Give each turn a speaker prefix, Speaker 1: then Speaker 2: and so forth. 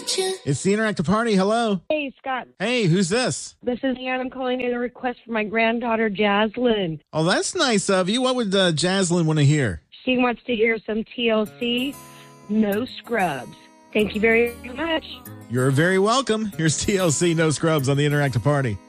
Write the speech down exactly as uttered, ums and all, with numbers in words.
Speaker 1: It's the Interactive Party. Hello.
Speaker 2: Hey, Scott.
Speaker 1: Hey, who's this?
Speaker 2: This is Ann. I'm calling in a request for my granddaughter, Jaslyn.
Speaker 1: Oh, that's nice of you. What would uh, Jaslyn want to hear?
Speaker 2: She wants to hear some T L C, No Scrubs. Thank you very much.
Speaker 1: You're very welcome. Here's T L C, No Scrubs on the Interactive Party.